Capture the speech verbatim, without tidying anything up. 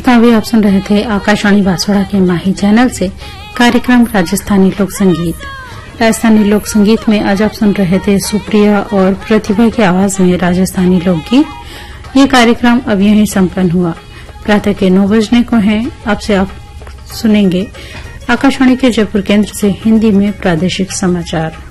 श्रोता, अभी आप सुन रहे थे आकाशवाणी बांसवाड़ा के माही चैनल से कार्यक्रम राजस्थानी लोक संगीत। राजस्थानी लोक संगीत में आज आप सुन रहे थे सुप्रिया और प्रतिभा की आवाज में राजस्थानी लोकगीत। ये कार्यक्रम अब यहीं संपन्न हुआ। प्रातः के नौ बजने को है। आपसे आप सुनेंगे आकाशवाणी के जयपुर केंद्र से हिंदी में प्रादेशिक समाचार।